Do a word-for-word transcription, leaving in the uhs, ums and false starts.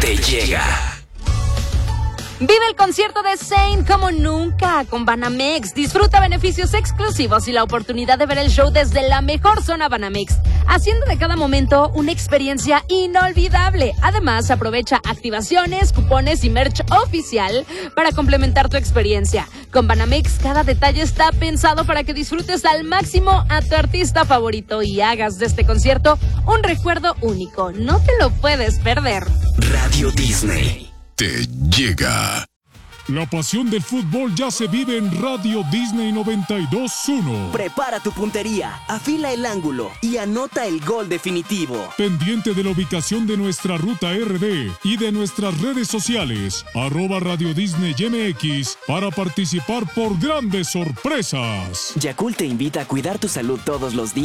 te llega. Vive el concierto de Zayn como nunca con Banamex. Disfruta beneficios exclusivos y la oportunidad de ver el show desde la mejor zona Banamex, haciendo de cada momento una experiencia inolvidable. Además, aprovecha activaciones, cupones y merch oficial para complementar tu experiencia. Con Banamex, cada detalle está pensado para que disfrutes al máximo a tu artista favorito y hagas de este concierto un recuerdo único. No te lo puedes perder. Radio Disney te llega. La pasión del fútbol ya se vive en Radio Disney noventa y dos punto uno. Prepara tu puntería, afila el ángulo y anota el gol definitivo. Pendiente de la ubicación de nuestra ruta R D y de nuestras redes sociales, arroba Radio Disney M X, para participar por grandes sorpresas. Yakult te invita a cuidar tu salud todos los días.